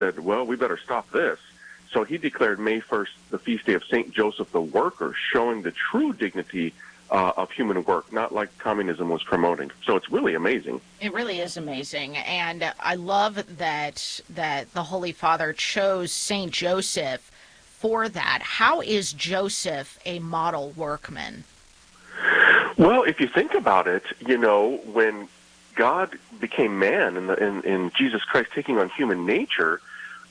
said, well, we better stop this. So he declared May 1st the feast day of St. Joseph the Worker, showing the true dignity of human work, not like communism was promoting. So it's really amazing. It really is amazing. And I love that the Holy Father chose St. Joseph for that. How is Joseph a model workman? Well, if you think about it, when God became man in Jesus Christ taking on human nature,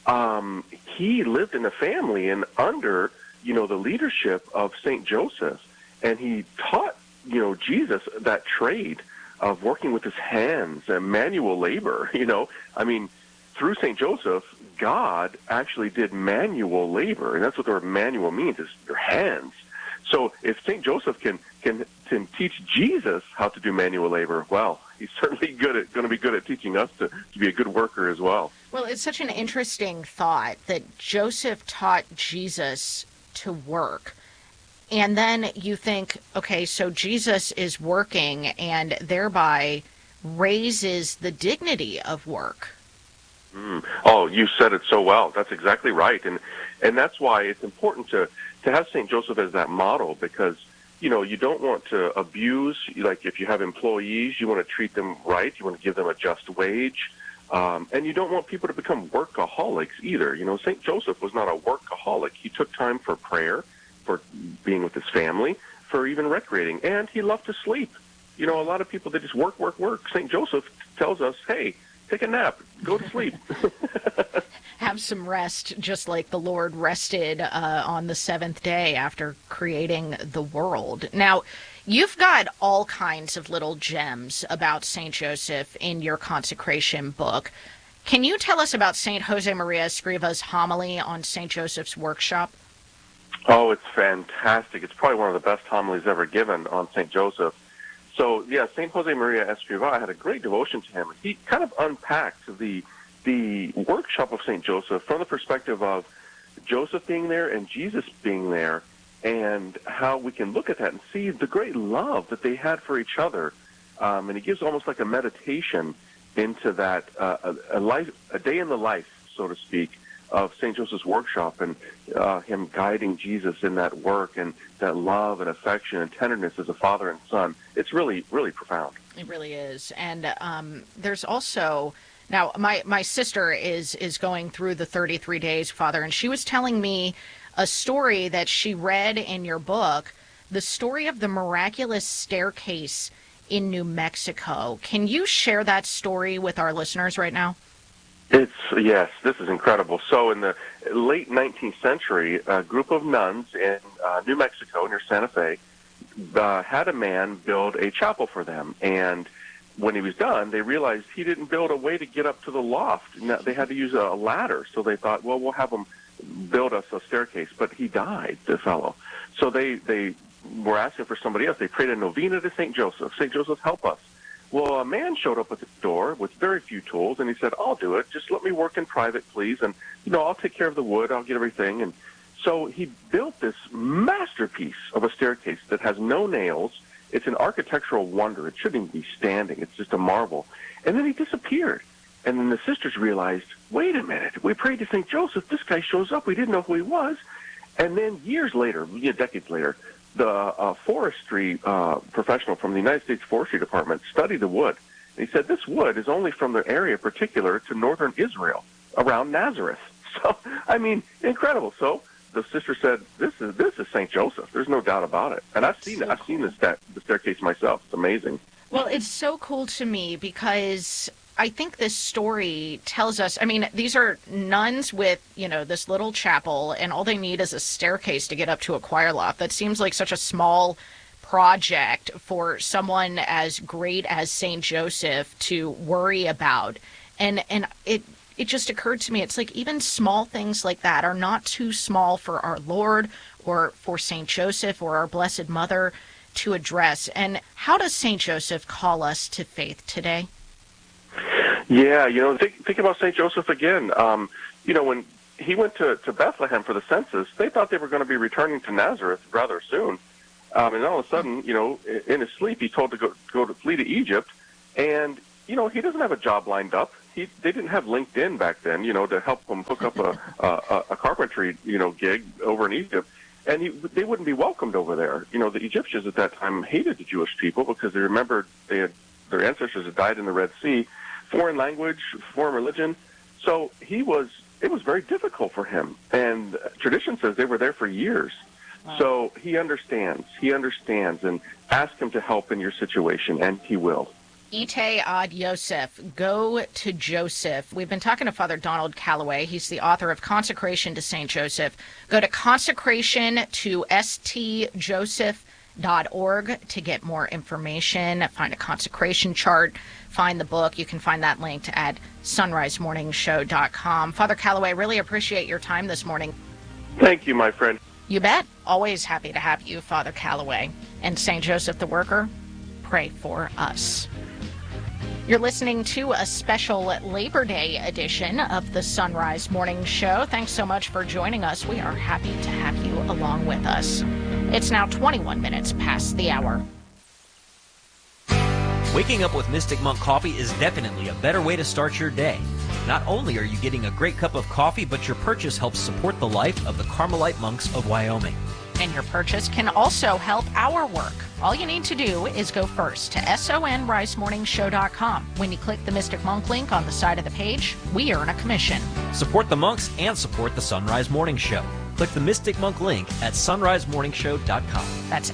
he lived in a family and under, the leadership of St. Joseph. And he taught, Jesus that trade of working with his hands and manual labor, through St. Joseph, God actually did manual labor. And that's what the word manual means, is your hands. So if St. Joseph can teach Jesus how to do manual labor, well, he's certainly going to be good at teaching us to be a good worker as well. Well, it's such an interesting thought that Joseph taught Jesus to work. And then you think, okay, so Jesus is working and thereby raises the dignity of work. Oh, you said it so well. That's exactly right. And that's why it's important to have St. Joseph as that model, because, you don't want to abuse, like if you have employees, you want to treat them right. You want to give them a just wage. And you don't want people to become workaholics either. St. Joseph was not a workaholic. He took time for prayer, for being with his family, for even recreating. And he loved to sleep. A lot of people, they just work. St. Joseph tells us, hey, take a nap, go to sleep. Have some rest, just like the Lord rested on the seventh day after creating the world. Now, you've got all kinds of little gems about St. Joseph in your consecration book. Can you tell us about St. Jose Maria Escriva's homily on St. Joseph's workshop? Oh, it's fantastic. It's probably one of the best homilies ever given on St. Joseph. So, yeah, St. Jose Maria Escriva, I had a great devotion to him. He kind of unpacked the workshop of St. Joseph from the perspective of Joseph being there and Jesus being there, and how we can look at that and see the great love that they had for each other. And he gives almost like a meditation into that, a day in the life, so to speak, of St. Joseph's workshop, and him guiding Jesus in that work and that love and affection and tenderness as a father and son. It's really, really profound. It really is. And there's also, now my sister is going through the 33 days, Father, and she was telling me a story that she read in your book, the story of the miraculous staircase in New Mexico. Can you share that story with our listeners right now? Yes, this is incredible. So in the late 19th century, a group of nuns in New Mexico near Santa Fe had a man build a chapel for them. And when he was done, they realized he didn't build a way to get up to the loft. They had to use a ladder. So they thought, well, we'll have him build us a staircase. But he died, the fellow. So they were asking for somebody else. They prayed a novena to St. Joseph. St. Joseph, help us. Well, a man showed up at the door with very few tools, and he said, I'll do it. Just let me work in private, please, and, I'll take care of the wood. I'll get everything. And so he built this masterpiece of a staircase that has no nails. It's an architectural wonder. It shouldn't even be standing. It's just a marvel. And then he disappeared. And then the sisters realized, wait a minute, we prayed to St. Joseph. This guy shows up. We didn't know who he was. And then years later, decades later, the forestry professional from the United States Forestry Department studied the wood. And he said, this wood is only from the area particular to northern Israel, around Nazareth. So, incredible. So the sister said, this is St. Joseph. There's no doubt about it. And I've seen the staircase myself. It's amazing. Well, it's so cool to me because I think this story tells us, these are nuns with, this little chapel, and all they need is a staircase to get up to a choir loft. That seems like such a small project for someone as great as St. Joseph to worry about. And it just occurred to me, it's like even small things like that are not too small for our Lord or for St. Joseph or our Blessed Mother to address. And how does St. Joseph call us to faith today? Yeah, think about St. Joseph again. When he went to Bethlehem for the census, they thought they were going to be returning to Nazareth rather soon. And all of a sudden, in his sleep, he's told to go to flee to Egypt. And, he doesn't have a job lined up. they didn't have LinkedIn back then, to help him hook up a carpentry, gig over in Egypt. And they wouldn't be welcomed over there. The Egyptians at that time hated the Jewish people because they remembered their ancestors had died in the Red Sea, foreign language, foreign religion. So it was very difficult for him. And tradition says they were there for years. Wow. So he understands, and ask him to help in your situation, and he will. Ite ad Yosef, go to Joseph. We've been talking to Father Donald Calloway. He's the author of Consecration to St. Joseph. Go to consecration to stjoseph.org to get more information. Find a consecration chart. Find the book. You can find that linked at sunrisemorningshow.com. Father Calloway, really appreciate your time this morning. Thank you, my friend. You bet. Always happy to have you, Father Calloway. And St. Joseph the Worker, pray for us. You're listening to a special Labor Day edition of the Sunrise Morning Show. Thanks so much for joining us. We are happy to have you along with us. It's now 21 minutes past the hour. Waking up with Mystic Monk coffee is definitely a better way to start your day. Not only are you getting a great cup of coffee, but your purchase helps support the life of the Carmelite monks of Wyoming. And your purchase can also help our work. All you need to do is go first to sonrisemorningshow.com. When you click the Mystic Monk link on the side of the page, we earn a commission. Support the monks and support the Sunrise Morning Show. Click the Mystic Monk link at sonrisemorningshow.com. That's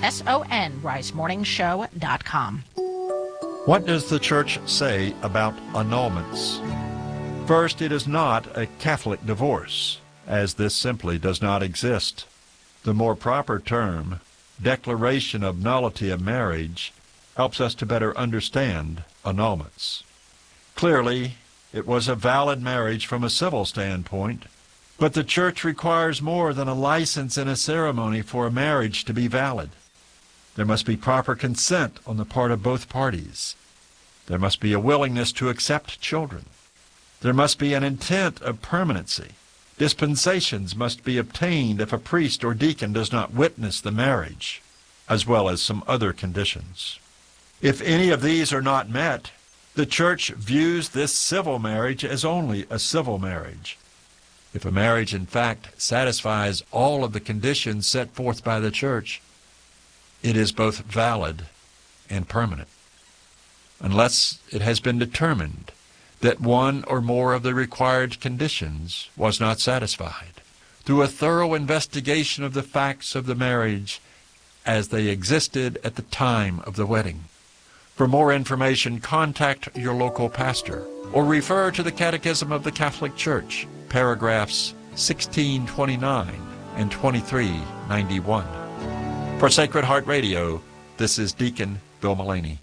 sonrisemorningshow.com. What does the Church say about annulments? First, it is not a Catholic divorce, as this simply does not exist. The more proper term, declaration of nullity of marriage, helps us to better understand annulments. Clearly, it was a valid marriage from a civil standpoint, but the Church requires more than a license and a ceremony for a marriage to be valid. There must be proper consent on the part of both parties. There must be a willingness to accept children. There must be an intent of permanency. Dispensations must be obtained if a priest or deacon does not witness the marriage, as well as some other conditions. If any of these are not met, the Church views this civil marriage as only a civil marriage. If a marriage, in fact, satisfies all of the conditions set forth by the Church, it is both valid and permanent, unless it has been determined that one or more of the required conditions was not satisfied, through a thorough investigation of the facts of the marriage as they existed at the time of the wedding. For more information, contact your local pastor or refer to the Catechism of the Catholic Church, paragraphs 1629 and 2391. For Sacred Heart Radio, this is Deacon Bill Mullaney.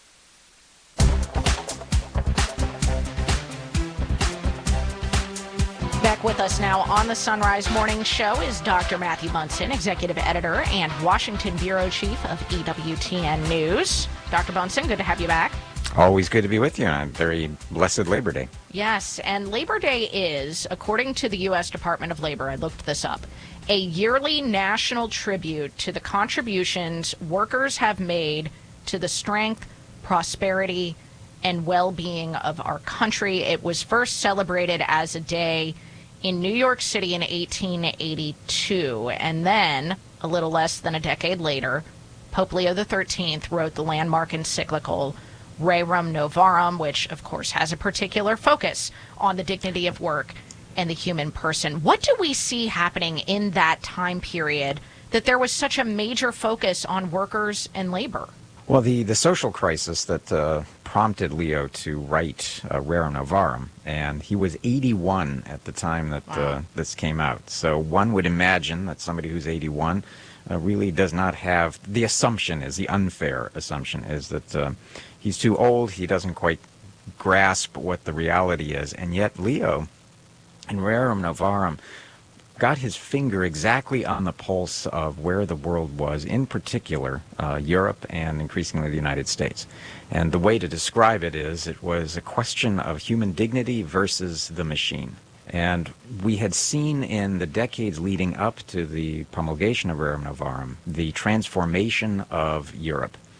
Back with us now on the Sunrise Morning Show is Dr. Matthew Bunson, Executive Editor and Washington Bureau Chief of EWTN News. Dr. Bunson, good to have you back. Always good to be with you on a very blessed Labor Day. Yes, and Labor Day is, according to the U.S. Department of Labor, I looked this up, a yearly national tribute to the contributions workers have made to the strength, prosperity, and well-being of our country. It was first celebrated as a day in New York City in 1882, and then, a little less than a decade later, Pope Leo XIII wrote the landmark encyclical Rerum Novarum, which, of course, has a particular focus on the dignity of work and the human person. What do we see happening in that time period that there was such a major focus on workers and labor? Well, the social crisis that prompted Leo to write Rerum Novarum, and he was 81 at the time that this came out. So one would imagine that somebody who's 81 really does not have, the unfair assumption is that he's too old, he doesn't quite grasp what the reality is. And yet Leo, in Rerum Novarum, got his finger exactly on the pulse of where the world was, in particular Europe and increasingly the United States. And the way to describe it is, it was a question of human dignity versus the machine. And we had seen in the decades leading up to the promulgation of Rerum Novarum the transformation of Europe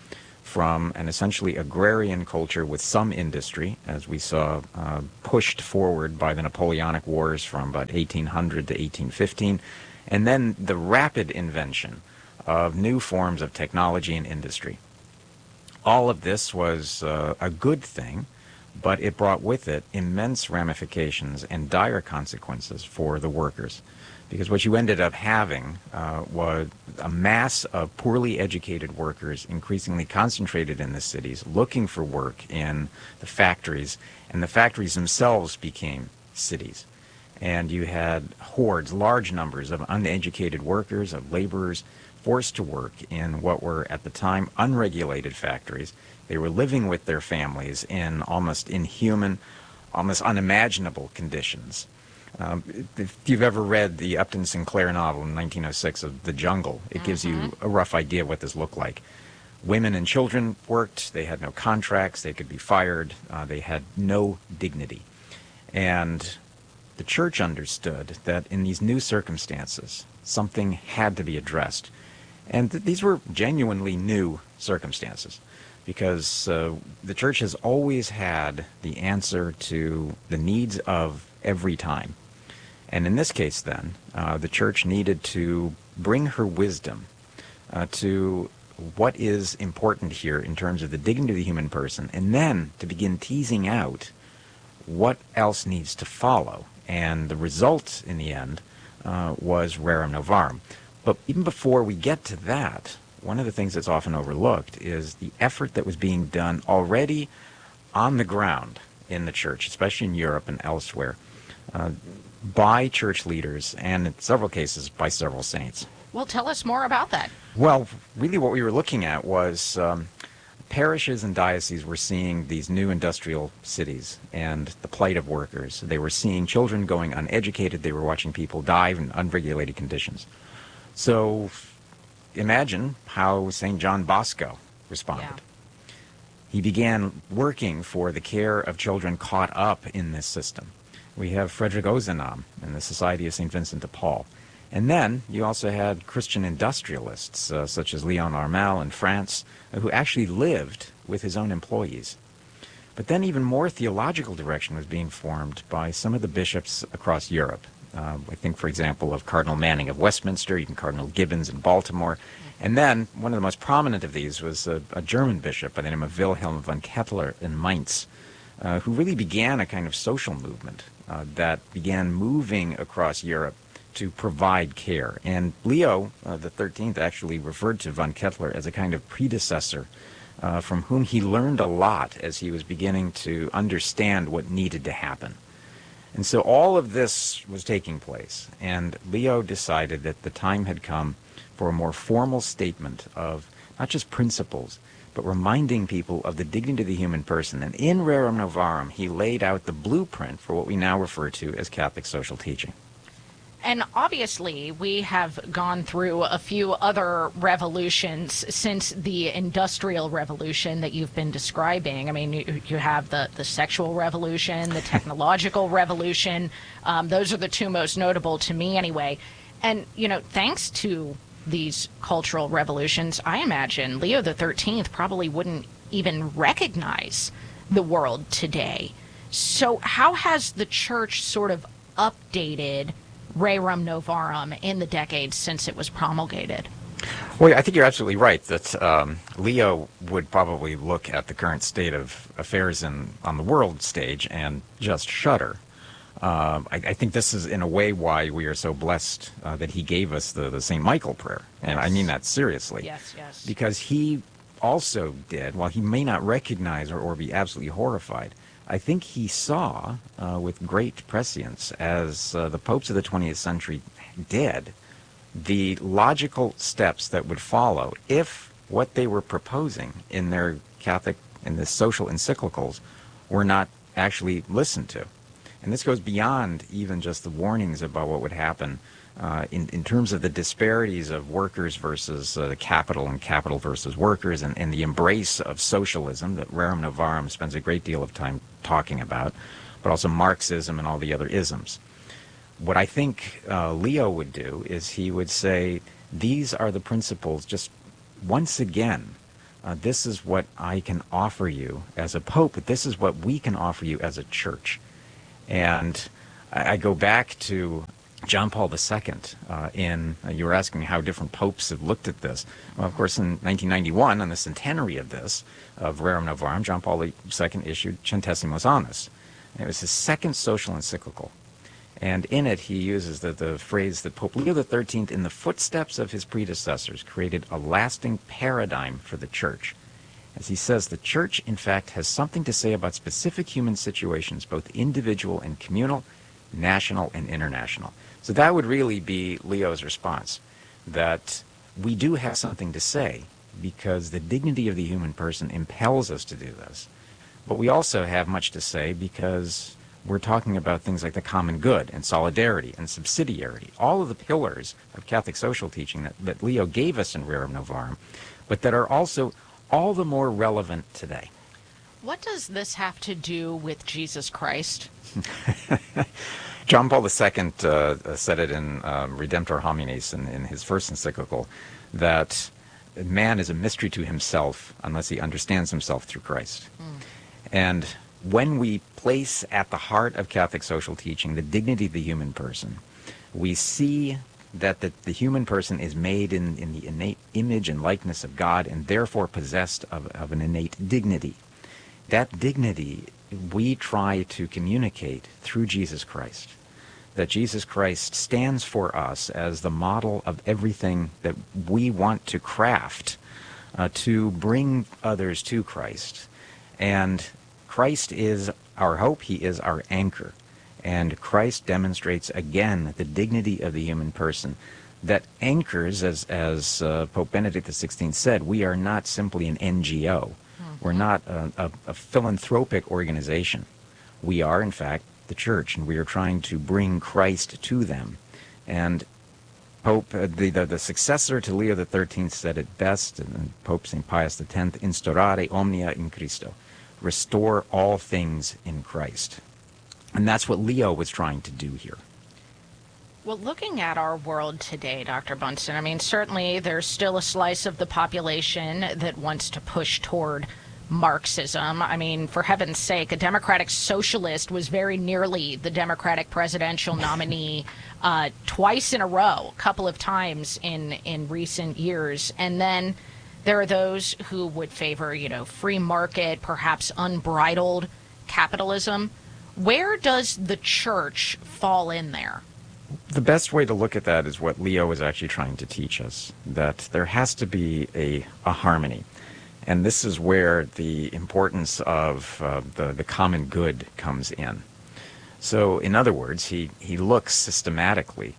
from an essentially agrarian culture with some industry, as we saw pushed forward by the Napoleonic Wars from about 1800 to 1815, and then the rapid invention of new forms of technology and industry. All of this was a good thing, but it brought with it immense ramifications and dire consequences for the workers. Because what you ended up having was a mass of poorly educated workers increasingly concentrated in the cities, looking for work in the factories, and the factories themselves became cities. And you had hordes, large numbers of uneducated workers, of laborers, forced to work in what were at the time unregulated factories. They were living with their families in almost inhuman, almost unimaginable conditions. If you've ever read the Upton Sinclair novel in 1906 of The Jungle, it gives you a rough idea of what this looked like. Women and children worked. They had no contracts. They could be fired. They had no dignity. And the church understood that in these new circumstances, something had to be addressed. And these were genuinely new circumstances, because the church has always had the answer to the needs of every time. And in this case, then, the church needed to bring her wisdom to what is important here in terms of the dignity of the human person, and then to begin teasing out what else needs to follow. And the result, in the end, was Rerum Novarum. But even before we get to that, one of the things that's often overlooked is the effort that was being done already on the ground in the church, especially in Europe and elsewhere, by church leaders, and in several cases by several saints. Well, tell us more about that. Well, really what we were looking at was parishes and dioceses were seeing these new industrial cities and the plight of workers. They were seeing children going uneducated. They were watching people die in unregulated conditions. So imagine how St. John Bosco responded. Yeah. He began working for the care of children caught up in this system. We have Frederick Ozanam in the Society of St. Vincent de Paul. And then you also had Christian industrialists, such as Leon Armel in France, who actually lived with his own employees. But then even more theological direction was being formed by some of the bishops across Europe. I think, for example, of Cardinal Manning of Westminster, even Cardinal Gibbons in Baltimore. And then one of the most prominent of these was a German bishop by the name of Wilhelm von Kettler in Mainz, who really began a kind of social movement that began moving across Europe to provide care. And Leo the 13th actually referred to von Kettler as a kind of predecessor from whom he learned a lot as he was beginning to understand what needed to happen. And so all of this was taking place, and Leo decided that the time had come for a more formal statement of not just principles, but reminding people of the dignity of the human person. And in Rerum Novarum, he laid out the blueprint for what we now refer to as Catholic social teaching. And obviously, we have gone through a few other revolutions since the Industrial Revolution that you've been describing. I mean, you have the sexual revolution, the technological revolution. Those are the two most notable to me anyway. And, you know, thanks to these cultural revolutions, I imagine Leo the 13th probably wouldn't even recognize the world today. So how has the church sort of updated Rerum Novarum in the decades since it was promulgated? Well, I think you're absolutely right that Leo would probably look at the current state of affairs on the world stage and just shudder. I think this is, in a way, why we are so blessed that he gave us the St. Michael prayer. And yes. I mean that seriously. Yes, yes. Because he also did, while he may not recognize or be absolutely horrified, I think he saw with great prescience, as the popes of the 20th century did, the logical steps that would follow if what they were proposing in their Catholic and the social encyclicals were not actually listened to. And this goes beyond even just the warnings about what would happen in terms of the disparities of workers versus the capital and capital versus workers, and the embrace of socialism that Rerum Novarum spends a great deal of time talking about, but also Marxism and all the other isms. What I think Leo would do is he would say, these are the principles just once again This is what I can offer you as a pope, but this is what we can offer you as a church. And I go back to John Paul II. You were asking how different popes have looked at this. Well, of course, in 1991, on the centenary of this, of Rerum Novarum, John Paul II issued Centesimus Annus. And it was his second social encyclical. And in it, he uses the phrase that Pope Leo XIII, in the footsteps of his predecessors, created a lasting paradigm for the Church. As he says, the Church, in fact, has something to say about specific human situations, both individual and communal, national and international. So that would really be Leo's response, that we do have something to say because the dignity of the human person impels us to do this. But we also have much to say because we're talking about things like the common good and solidarity and subsidiarity, all of the pillars of Catholic social teaching that Leo gave us in Rerum Novarum, but that are also all the more relevant today. What does this have to do with Jesus Christ? John Paul II said it in Redemptor Homines in his first encyclical, that man is a mystery to himself unless he understands himself through Christ. And when we place at the heart of Catholic social teaching the dignity of the human person, we see that the human person is made in the innate image and likeness of God and therefore possessed of an innate dignity. That dignity we try to communicate through Jesus Christ. That Jesus Christ stands for us as the model of everything that we want to craft to bring others to Christ. And Christ is our hope, he is our anchor. And Christ demonstrates again the dignity of the human person that anchors, as Pope Benedict XVI said, we are not simply an NGO. We're not a philanthropic organization. We are, in fact, the Church, and we are trying to bring Christ to them. And Pope, the successor to Leo XIII said it best, and Pope St. Pius X, instaurare omnia in Christo, restore all things in Christ. And that's what Leo was trying to do here. Well, looking at our world today, Dr. Bunson, I mean, certainly there's still a slice of the population that wants to push toward Marxism. I mean, for heaven's sake, a democratic socialist was very nearly the Democratic presidential nominee twice in a row, a couple of times in recent years. And then there are those who would favor, free market, perhaps unbridled capitalism. Where does the Church fall in there? The best way to look at that is what Leo was actually trying to teach us, that there has to be a harmony. And this is where the importance of the common good comes in. So, in other words, he looks systematically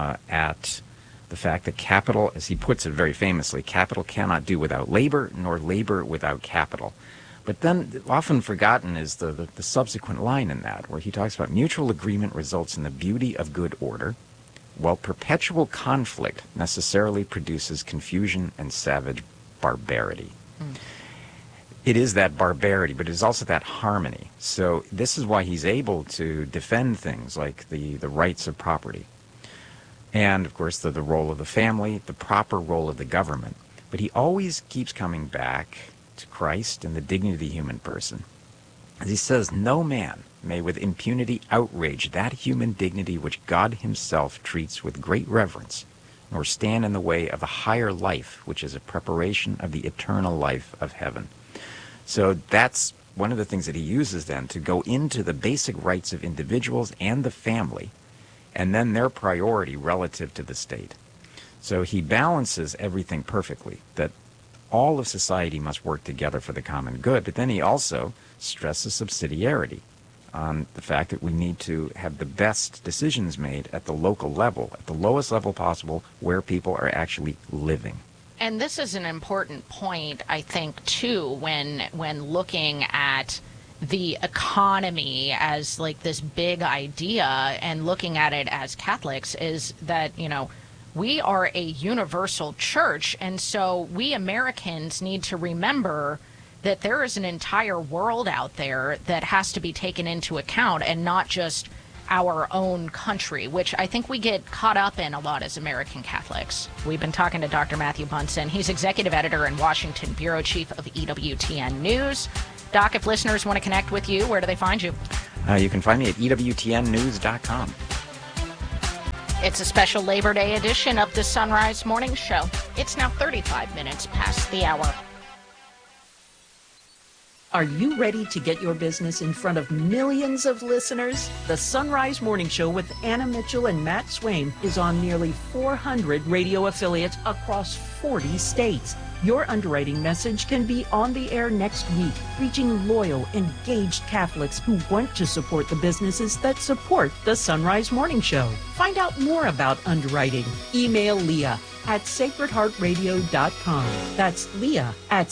at the fact that capital, as he puts it very famously, capital cannot do without labor, nor labor without capital. But then often forgotten is the subsequent line in that, where he talks about mutual agreement results in the beauty of good order, while perpetual conflict necessarily produces confusion and savage barbarity. It is that barbarity, but it is also that harmony. So this is why he's able to defend things like the rights of property. And, of course, the role of the family, the proper role of the government. But he always keeps coming back to Christ and the dignity of the human person. As he says, no man may with impunity outrage that human dignity which God himself treats with great reverence, nor stand in the way of the higher life, which is a preparation of the eternal life of heaven. So that's one of the things that he uses then to go into the basic rights of individuals and the family, and then their priority relative to the state. So he balances everything perfectly, that all of society must work together for the common good, but then he also stresses subsidiarity on the fact that we need to have the best decisions made at the local level, at the lowest level possible, where people are actually living. And this is an important point, I think, too, when looking at the economy as like this big idea and looking at it as Catholics, is that, we are a universal church, and so we Americans need to remember that there is an entire world out there that has to be taken into account, and not just our own country, which I think we get caught up in a lot as American Catholics. We've been talking to Dr. Matthew Bunson. He's executive editor and Washington bureau chief of EWTN News. Doc, if listeners want to connect with you, where do they find you? You can find me at EWTNnews.com. It's a special Labor Day edition of the Sunrise Morning Show. It's now 35 minutes past the hour. Are you ready to get your business in front of millions of listeners? The Sunrise Morning Show with Anna Mitchell and Matt Swaim is on nearly 400 radio affiliates across 40 states. Your underwriting message can be on the air next week, reaching loyal, engaged Catholics who want to support the businesses that support the Sunrise Morning Show. Find out more about underwriting. Email Leah at sacredheartradio.com. That's Leah at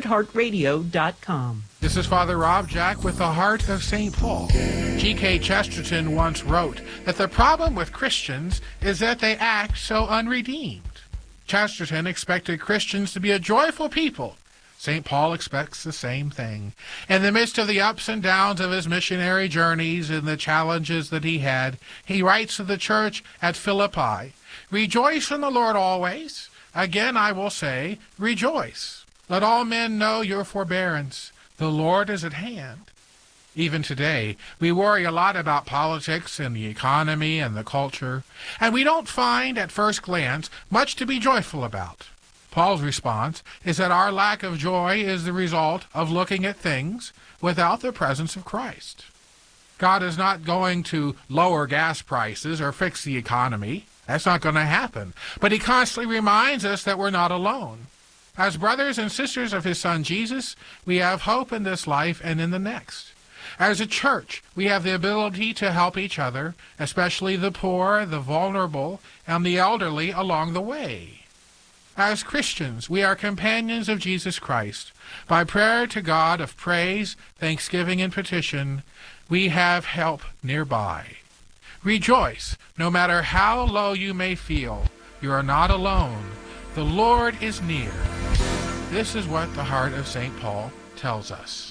sacredheartradio.com. This is Father Rob Jack with the Heart of St. Paul. G.K. Chesterton once wrote that the problem with Christians is that they act so unredeemed. Chesterton expected Christians to be a joyful people. St. Paul expects the same thing. In the midst of the ups and downs of his missionary journeys and the challenges that he had, he writes to the church at Philippi, "Rejoice in the Lord always. Again I will say, rejoice. Let all men know your forbearance. The Lord is at hand." Even today, we worry a lot about politics and the economy and the culture, and we don't find, at first glance, much to be joyful about. Paul's response is that our lack of joy is the result of looking at things without the presence of Christ. God is not going to lower gas prices or fix the economy. That's not going to happen. But he constantly reminds us that we're not alone. As brothers and sisters of his Son Jesus, we have hope in this life and in the next. As a church, we have the ability to help each other, especially the poor, the vulnerable, and the elderly along the way. As Christians, we are companions of Jesus Christ. By prayer to God of praise, thanksgiving, and petition, we have help nearby. Rejoice, no matter how low you may feel. You are not alone. The Lord is near. This is what the Heart of St. Paul tells us.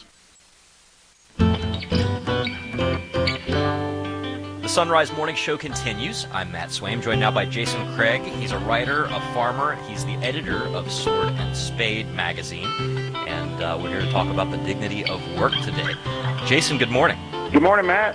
The Sunrise Morning Show continues. I'm Matt Swaim, joined now by Jason Craig. He's a writer, a farmer. He's the editor of Sword and Spade magazine. And we're here to talk about the dignity of work today. Jason, good morning. Good morning, Matt.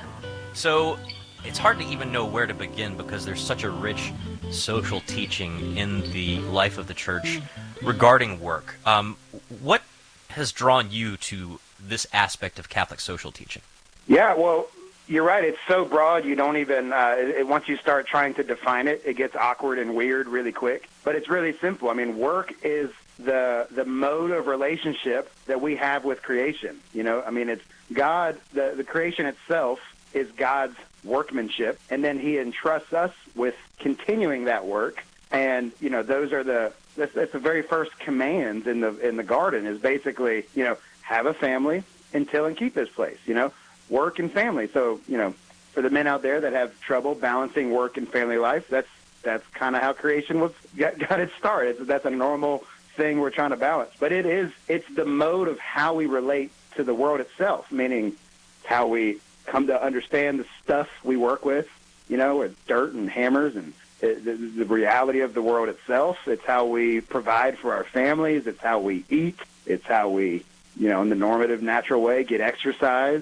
So it's hard to even know where to begin because there's such a rich social teaching in the life of the church regarding work. What has drawn you to this aspect of Catholic social teaching? Yeah, well, you're right. It's so broad, you don't even, once you start trying to define it, it gets awkward and weird really quick. But it's really simple. I mean, work is the mode of relationship that we have with creation. You know, I mean, it's God, the creation itself is God's workmanship, and then he entrusts us with continuing that work. And, you know, those are that's the very first commands in the garden is basically, you know, have a family and till and keep this place, you know, work and family. So, you know, for the men out there that have trouble balancing work and family life, that's kind of how creation got its start. That's a normal thing we're trying to balance. But it's the mode of how we relate to the world itself, meaning how we come to understand the stuff we work with, you know, with dirt and hammers and the reality of the world itself. It's how we provide for our families. It's how we eat. It's how we, you know, in the normative, natural way, get exercise.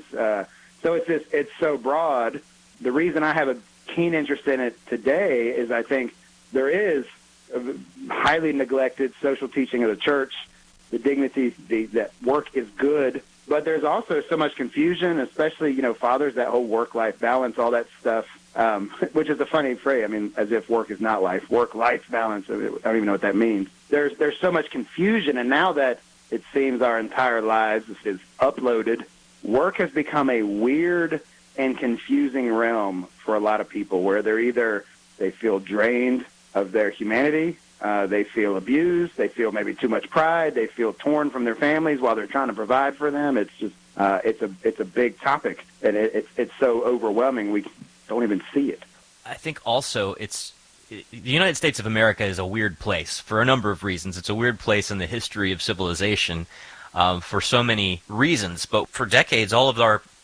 So it's so broad. The reason I have a keen interest in it today is I think there is a highly neglected social teaching of the church, the dignity, that work is good. But there's also so much confusion, especially, you know, fathers, that whole work-life balance, all that stuff, which is a funny phrase. I mean, as if work is not life. Work-life balance, I don't even know what that means. There's so much confusion, and now that it seems our entire lives is uploaded, work has become a weird and confusing realm for a lot of people where they feel drained of their humanity, they feel abused, they feel maybe too much pride, they feel torn from their families while they're trying to provide for them. It's just it's a big topic, and it's so overwhelming we don't even see it. I think also the United States of America is a weird place for a number of reasons. It's a weird place in the history of civilization for so many reasons. But for decades, all of our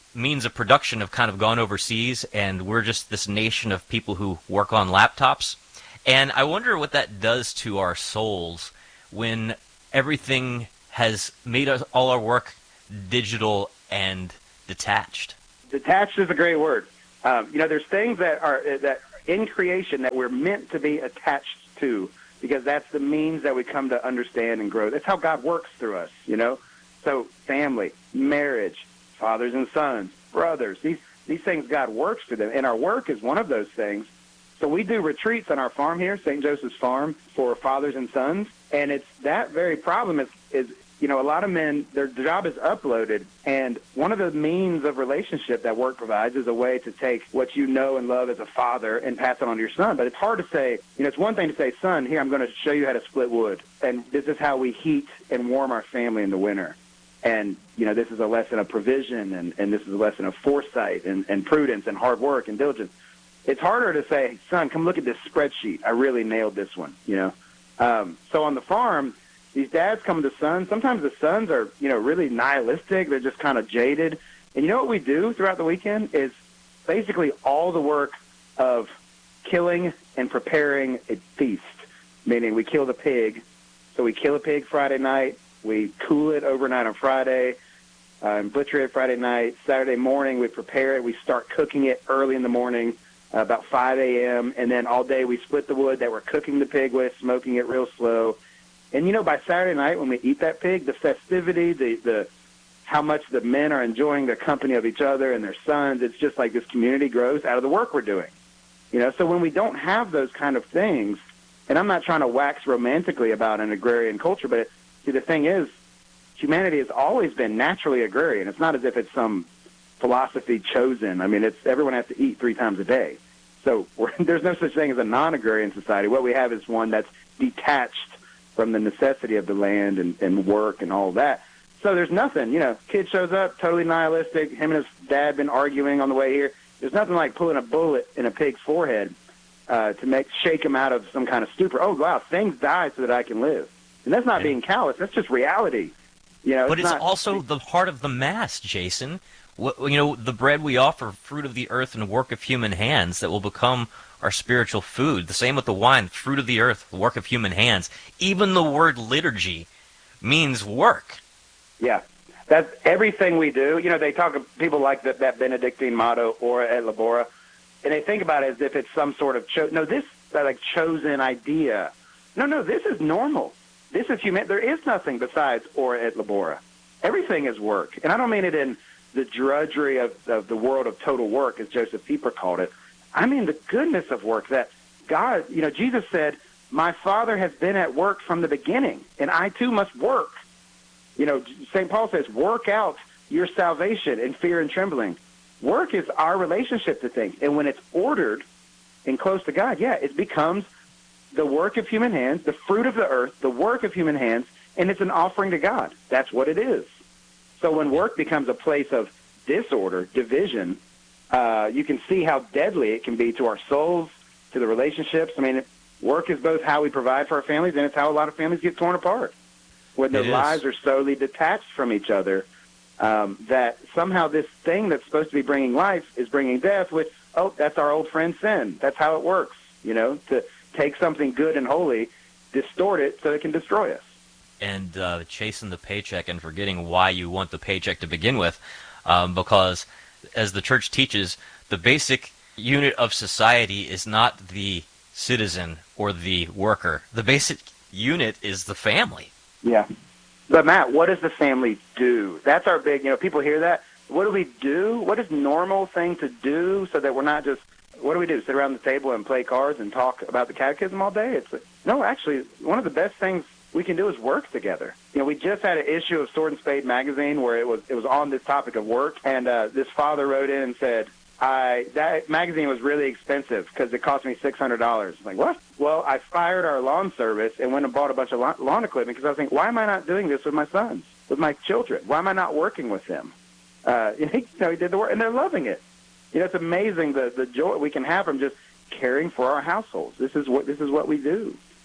means of production have kind of gone overseas, and we're just this nation of people who work on laptops. And I wonder what that does to our souls when everything has made all our work digital and detached. Detached is a great word. There's things that in creation that we're meant to be attached to, because that's the means that we come to understand and grow. That's how God works through us, So family, marriage, fathers and sons, brothers, these things God works through them. And our work is one of those things. So we do retreats on our farm here, St. Joseph's Farm, for fathers and sons. And it's that very problem is a lot of men, their job is uploaded. And one of the means of relationship that work provides is a way to take what you know and love as a father and pass it on to your son. But it's hard to say, it's one thing to say, son, here, I'm going to show you how to split wood. And this is how we heat and warm our family in the winter. And, this is a lesson of provision, and this is a lesson of foresight and prudence and hard work and diligence. It's harder to say, son, come look at this spreadsheet. I really nailed this one, So on the farm, these dads come to sons. Sometimes the sons are, really nihilistic. They're just kind of jaded. And you know what we do throughout the weekend is basically all the work of killing and preparing a feast, meaning we kill the pig. So we kill a pig Friday night. We cool it overnight on Friday, and butcher it Friday night. Saturday morning, we prepare it. We start cooking it early in the morning, about 5 a.m., and then all day we split the wood that we're cooking the pig with, smoking it real slow. And, by Saturday night when we eat that pig, the festivity, the how much the men are enjoying the company of each other and their sons, it's just like this community grows out of the work we're doing. So when we don't have those kind of things, and I'm not trying to wax romantically about an agrarian culture, but see, the thing is, humanity has always been naturally agrarian. It's not as if it's some philosophy chosen. I mean, everyone has to eat 3 times a day. So there's no such thing as a non-agrarian society. What we have is one that's detached from the necessity of the land and work and all that. So there's nothing, kid shows up, totally nihilistic. Him and his dad been arguing on the way here. There's nothing like pulling a bullet in a pig's forehead to shake him out of some kind of stupor. Oh, wow, things die so that I can live. And that's not being callous. That's just reality. But it's also the heart of the Mass, Jason. The bread we offer, fruit of the earth and work of human hands that will become our spiritual food. The same with the wine, fruit of the earth, work of human hands. Even the word liturgy means work. Yeah, that's everything we do. They talk, people like that Benedictine motto, ora et labora, and they think about it as if it's some sort of chosen idea. No, this is normal. This is human. There is nothing besides ora et labora. Everything is work. And I don't mean it in the drudgery of the world of total work, as Joseph Pieper called it. I mean the goodness of work that God, Jesus said, my Father has been at work from the beginning, and I too must work. St. Paul says, work out your salvation in fear and trembling. Work is our relationship to things. And when it's ordered and close to God, it becomes the work of human hands, the fruit of the earth, the work of human hands, and it's an offering to God. That's what it is. So when work becomes a place of disorder, division, you can see how deadly it can be to our souls, to the relationships. I mean, work is both how we provide for our families, and it's how a lot of families get torn apart, when their lives are solely detached from each other, that somehow this thing that's supposed to be bringing life is bringing death, which, that's our old friend sin. That's how it works, to take something good and holy, distort it so it can destroy us. And chasing the paycheck and forgetting why you want the paycheck to begin with, because as the church teaches, the basic unit of society is not the citizen or the worker. The basic unit is the family. Yeah. But Matt, what does the family do? That's our big, people hear that. What do we do? What is normal thing to do so that we're not just, what do we do? Sit around the table and play cards and talk about the catechism all day? No, actually, one of the best things we can do is work together. We just had an issue of Sword and Spade magazine where it was on this topic of work, and this father wrote in and said, that magazine was really expensive because it cost me $600. I'm like, what? Well, I fired our lawn service and went and bought a bunch of lawn equipment because I was thinking, why am I not doing this with my sons, with my children? Why am I not working with them? He did the work, and they're loving it. It's amazing the joy we can have from just caring for our households. This is what we do.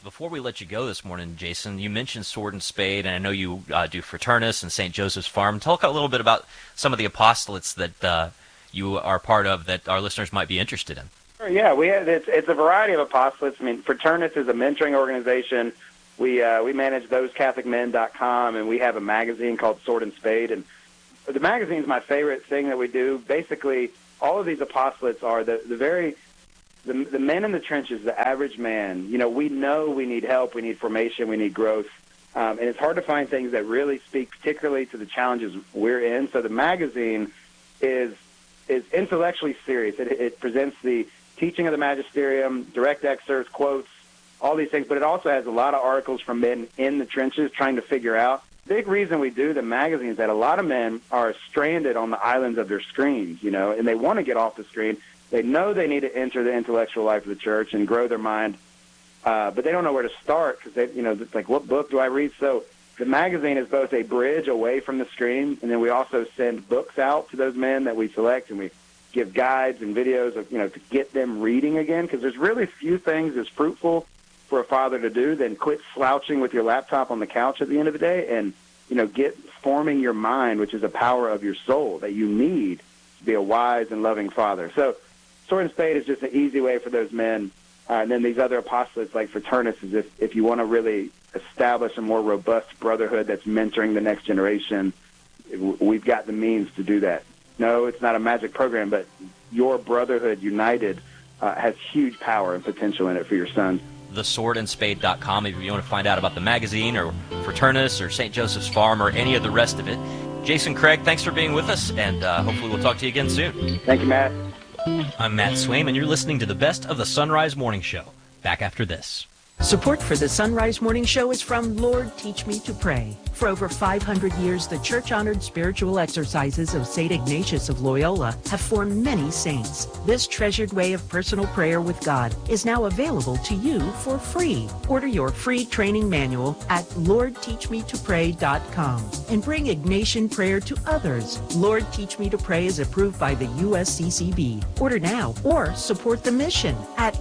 before we let you go this morning, Jason, you mentioned Sword and Spade, and I know you do Fraternus and St. Joseph's Farm. Talk a little bit about some of the apostolates that you are part of that our listeners might be interested in. Sure, yeah, it's a variety of apostolates. I mean, Fraternus is a mentoring organization. We manage thosecatholicmen.com, and we have a magazine called Sword and Spade. And the magazine is my favorite thing that we do. Basically, all of these apostolates are the men in the trenches, the average man. You know we need help, we need formation, we need growth. And it's hard to find things that really speak particularly to the challenges we're in. So the magazine is intellectually serious. It presents the teaching of the magisterium, direct excerpts, quotes, all these things, but it also has a lot of articles from men in the trenches trying to figure out. Big reason we do the magazine is that a lot of men are stranded on the islands of their screens, and they want to get off the screen. They know they need to enter the intellectual life of the church and grow their mind, but they don't know where to start because it's like, what book do I read? So the magazine is both a bridge away from the screen, and then we also send books out to those men that we select, and we give guides and videos of, to get them reading again, because there's really few things as fruitful for a father to do than quit slouching with your laptop on the couch at the end of the day and, get forming your mind, which is a power of your soul that you need to be a wise and loving father. So Sword and Spade is just an easy way for those men. And then these other apostolates like Fraternus is if you want to really establish a more robust brotherhood that's mentoring the next generation, we've got the means to do that. No, it's not a magic program, but your brotherhood united has huge power and potential in it for your sons. theswordandspade.com if you want to find out about the magazine or Fraternus or St. Joseph's Farm or any of the rest of it. Jason Craig, thanks for being with us, and hopefully we'll talk to you again soon. Thank you, Matt. I'm Matt Swaim, and you're listening to the best of the Sunrise Morning Show. Back after this. Support for the Sunrise Morning Show is from Lord Teach Me to Pray. For over 500 years, the church-honored spiritual exercises of St. Ignatius of Loyola have formed many saints. This treasured way of personal prayer with God is now available to you for free. Order your free training manual at LordTeachMeToPray.com and bring Ignatian prayer to others. Lord Teach Me to Pray is approved by the USCCB. Order now or support the mission at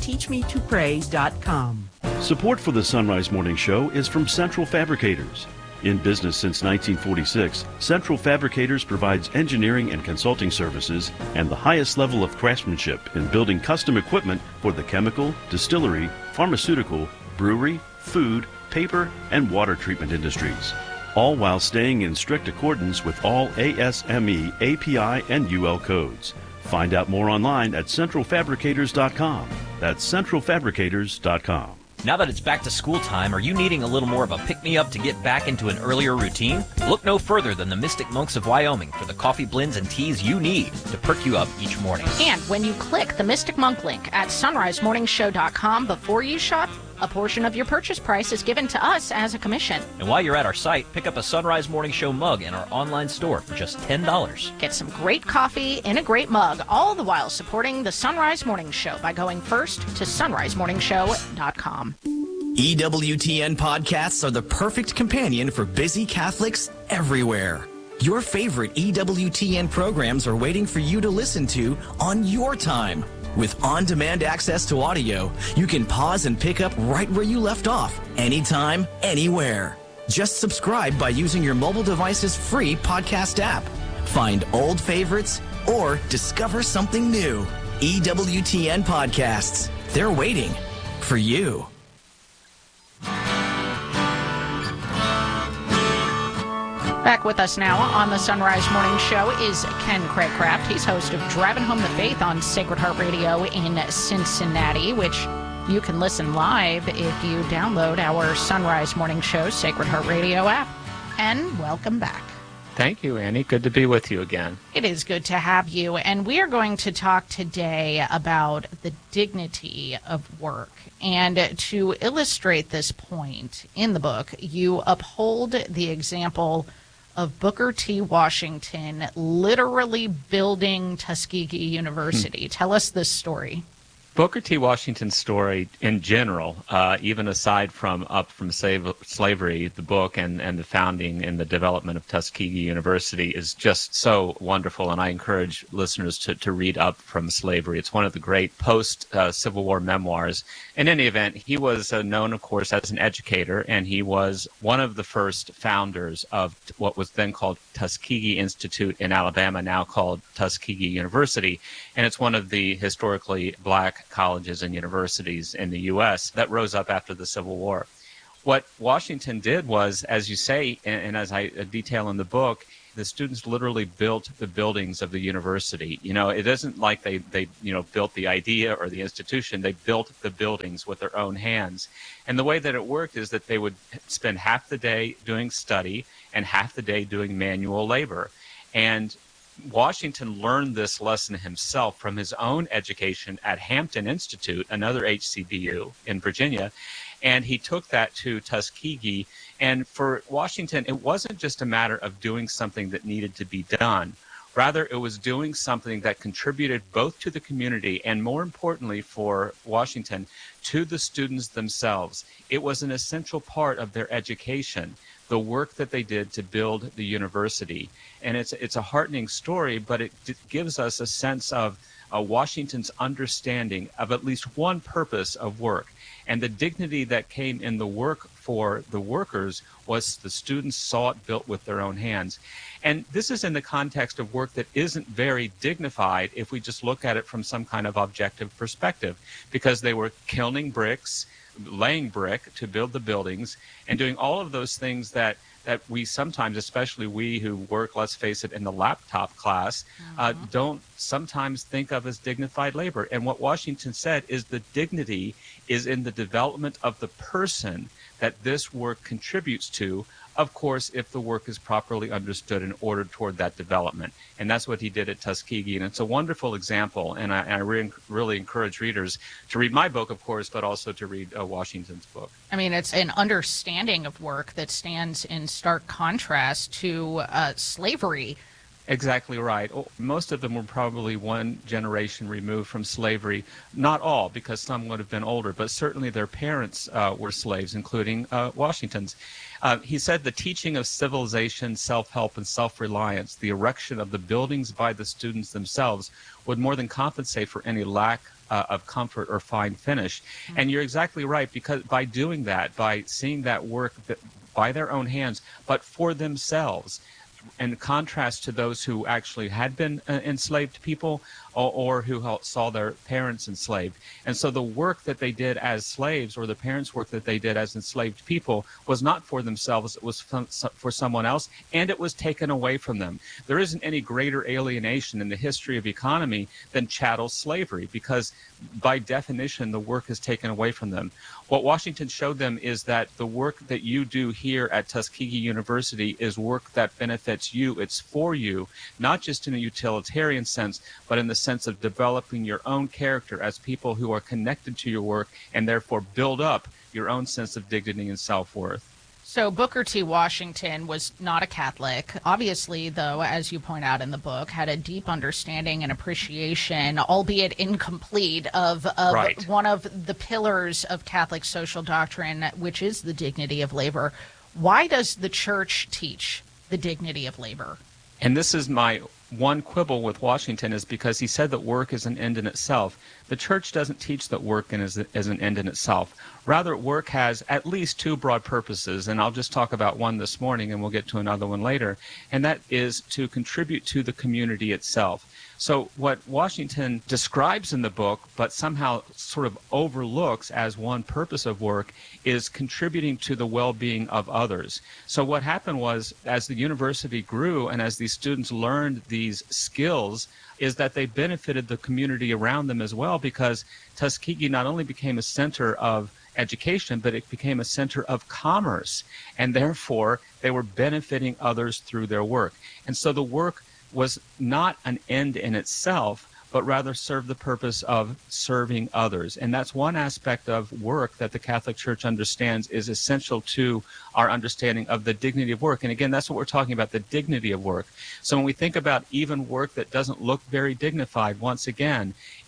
LordTeachMeToPray.com. Support for the Sunrise Morning Show is from Central Fabricators. In business since 1946, Central Fabricators provides engineering and consulting services and the highest level of craftsmanship in building custom equipment for the chemical, distillery, pharmaceutical, brewery, food, paper, and water treatment industries, all while staying in strict accordance with all ASME, API, and UL codes. Find out more online at centralfabricators.com. That's centralfabricators.com. Now that it's back to school time, are you needing a little more of a pick-me-up to get back into an earlier routine? Look no further than the Mystic Monks of Wyoming for the coffee blends and teas you need to perk you up each morning. And when you click the Mystic Monk link at sunrisemorningshow.com before you shop, a portion of your purchase price is given to us as a commission. And while you're at our site, pick up a Sunrise Morning Show mug in our online store for just $10. Get some great coffee in a great mug, all the while supporting the Sunrise Morning Show by going first to sunrisemorningshow.com. EWTN podcasts are the perfect companion for busy Catholics everywhere. Your favorite EWTN programs are waiting for you to listen to on your time. With on-demand access to audio, you can pause and pick up right where you left off, anytime, anywhere. Just subscribe by using your mobile device's free podcast app. Find old favorites or discover something new. EWTN podcasts. They're waiting for you. Back with us now on the Sunrise Morning Show is Ken Craigcraft. He's host of Driving Home the Faith on Sacred Heart Radio in Cincinnati, which you can listen live if you download our Sunrise Morning Show Sacred Heart Radio app. And welcome back. Thank you, Annie. Good to be with you again. It is good to have you. And we are going to talk today about the dignity of work. And to illustrate this point in the book, you uphold the example of Booker T. Washington literally building Tuskegee University. Tell us this story. Booker T. Washington's story in general, even aside from slavery, the book and the founding and the development of Tuskegee University is just so wonderful, and I encourage listeners to read Up From Slavery. It's one of the great post-Civil War memoirs. In any event, he was known, of course, as an educator, and he was one of the first founders of what was then called Tuskegee Institute in Alabama, now called Tuskegee University, and it's one of the historically black colleges and universities in the U.S. that rose up after the Civil War. What Washington did was, as you say, and as I detail in the book, the students literally built the buildings of the university. It isn't like they built the idea or the institution. They built the buildings with their own hands. And the way that it worked is that they would spend half the day doing study and half the day doing manual labor. And Washington learned this lesson himself from his own education at Hampton Institute, another HCBU in Virginia, and he took that to Tuskegee. And for Washington, it wasn't just a matter of doing something that needed to be done. Rather, it was doing something that contributed both to the community and, more importantly for Washington, to the students themselves. It was an essential part of their education, the work that they did to build the university. And it's a heartening story, but it gives us a sense of Washington's understanding of at least one purpose of work. And the dignity that came in the work for the workers was the students saw it built with their own hands. And this is in the context of work that isn't very dignified if we just look at it from some kind of objective perspective, because they were kilning bricks, laying brick to build the buildings, and doing all of those things that we sometimes, especially we who work, let's face it, in the laptop class, don't sometimes think of as dignified labor. And what Washington said is the dignity is in the development of the person that this work contributes to, of course, if the work is properly understood and ordered toward that development. And that's what he did at Tuskegee. And it's a wonderful example. And I really encourage readers to read my book, of course, but also to read Washington's book. I mean, it's an understanding of work that stands in stark contrast to slavery. Exactly right. Most of them were probably one generation removed from slavery. Not all, because some would have been older, but certainly their parents were slaves, including Washington's. He said the teaching of civilization, self-help, and self-reliance, the erection of the buildings by the students themselves, would more than compensate for any lack of comfort or fine finish. Mm-hmm. And you're exactly right, because by doing that, by seeing that work by their own hands, but for themselves, in contrast to those who actually had been enslaved people or who saw their parents enslaved. And so the work that they did as slaves, or the parents' work that they did as enslaved people, was not for themselves, it was for someone else, and it was taken away from them. There isn't any greater alienation in the history of economy than chattel slavery, because by definition the work is taken away from them. What Washington showed them is that the work that you do here at Tuskegee University is work that benefits you. It's for you, not just in a utilitarian sense, but in the sense of developing your own character as people who are connected to your work, and therefore build up your own sense of dignity and self-worth. So Booker T. Washington was not a Catholic. Obviously, though, as you point out in the book, had a deep understanding and appreciation, albeit incomplete, of right. One of the pillars of Catholic social doctrine, which is the dignity of labor. Why does the church teach the dignity of labor? And this is my one quibble with Washington, is because he said that work is an end in itself. The church doesn't teach that work is an end in itself. Rather, work has at least two broad purposes, and I'll just talk about one this morning, and we'll get to another one later, and that is to contribute to the community itself. So what Washington describes in the book, but somehow sort of overlooks as one purpose of work, is contributing to the well-being of others. So what happened was, as the university grew and as these students learned these skills, is that they benefited the community around them as well, because Tuskegee not only became a center of education, but it became a center of commerce, and therefore they were benefiting others through their work. And so the work was not an end in itself, but rather served the purpose of serving others. And that's one aspect of work that the Catholic Church understands is essential to our understanding of the dignity of work. And again, that's what we're talking about, the dignity of work. So when we think about even work that doesn't look very dignified, once again, it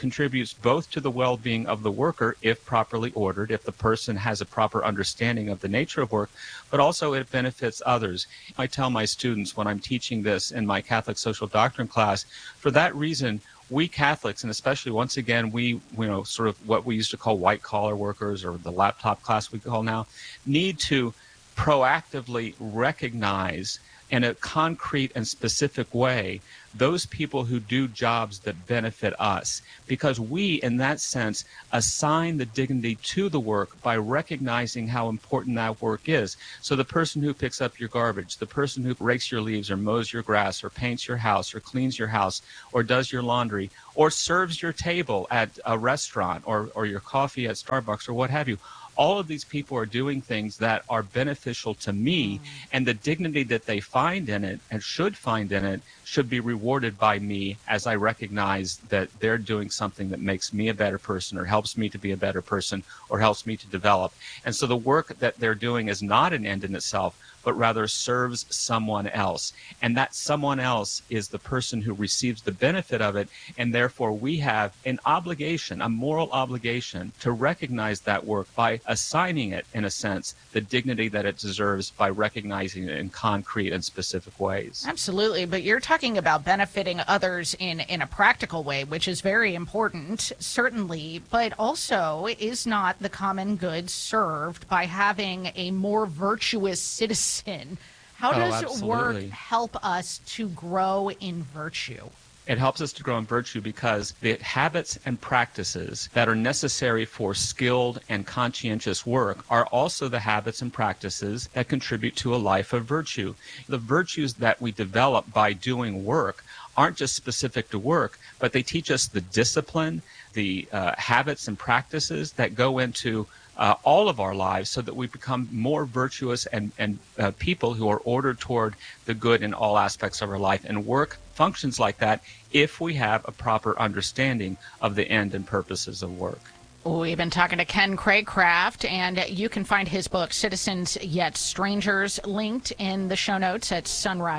contributes both to the well-being of the worker, if properly ordered, if the person has a proper understanding of the nature of work, but also it benefits others. I tell my students when I'm teaching this in my Catholic social doctrine class, for that reason, we Catholics, and especially once again, we, sort of what we used to call white collar workers, or the laptop class we call now, need to proactively recognize in a concrete and specific way those people who do jobs that benefit us, because we, in that sense, assign the dignity to the work by recognizing how important that work is. So the person who picks up your garbage, the person who rakes your leaves or mows your grass or paints your house or cleans your house or does your laundry or serves your table at a restaurant or your coffee at Starbucks or what have you, all of these people are doing things that are beneficial to me, and the dignity that they find in it and should find in it should be rewarded by me as I recognize that they're doing something that makes me a better person or helps me to be a better person or helps me to develop. And so the work that they're doing is not an end in itself, but rather serves someone else. And that someone else is the person who receives the benefit of it, and therefore we have an obligation, a moral obligation, to recognize that work by assigning it, in a sense, the dignity that it deserves by recognizing it in concrete and specific ways. Absolutely, but you're talking about benefiting others in a practical way, which is very important, certainly, but also is not the common good served by having a more virtuous citizen? How does work help us to grow in virtue? It helps us to grow in virtue because the habits and practices that are necessary for skilled and conscientious work are also the habits and practices that contribute to a life of virtue. The virtues that we develop by doing work aren't just specific to work, but they teach us the discipline, the habits and practices that go into all of our lives so that we become more virtuous and people who are ordered toward the good in all aspects of our life. And work functions like that if we have a proper understanding of the end and purposes of work. We've been talking to Ken Cracraft, and you can find his book, Citizens Yet Strangers, linked in the show notes at